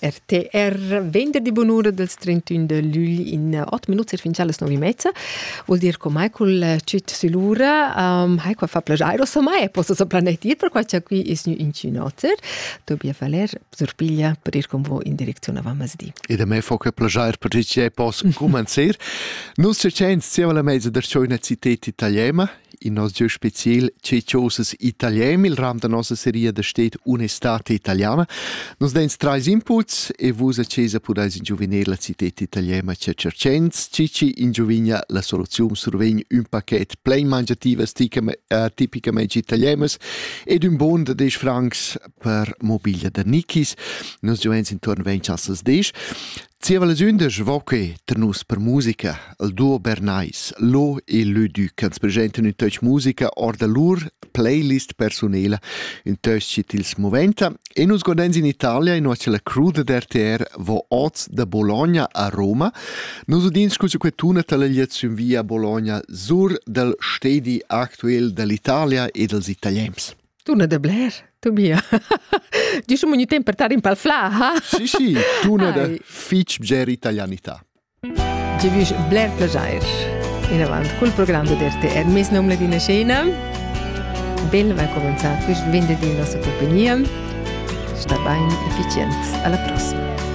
RTR, venerdì buon'ora del 31 de luglio in 8 minuti fin alle 9:30. Vuol dire che mai col cit silura, hai qua fa plagiare so mai, posso so planetir per qua c'è qui is nu in cinoter. Tobia Valer sorpiglia per ir con voi in direzione Vamasdi. E da me fa che plagiare per che posso cominciare. Nus cercens sia la mezza der schöne citet italiana. In nos giù special c'è cioses italiani, il ram da nostra serie de stet un'estate italiana. Nos dens trais inputs e vus a cesa podais ingiuvenir la citet italiana c'è cercens, cici ingiuvigna la soluzione survegn un paquet plein mangiativas tipicamente italianas ed un bon de 10 francs per mobilia de Nikis. Nos giuvens intorno 20 chassas 10. Zieva la sünda svoche ternus per musica, il duo Bernais, Lo e Luduc, che ens presentano un touch musica or da lur playlist personela, un touch citils moventa, e nus godens in Italia, in la cruda d'RTR, vo oz da Bologna a Roma. Nus udins scusa quetuna talagliazione via Bologna sur del stedi actuel dell'Italia e dels italiens. Tuna de Blair, Tobia. Dici ogni tempo per stare in palfla, ha? Sì, tuna de fitch bger italianità. Ci vis Blair Plagiair. In avanti col programma di RTR. Mes nome di scena. Bel vai cominciare questo venerdì in nostra compagnia. Sta bene efficiente. Alla prossima.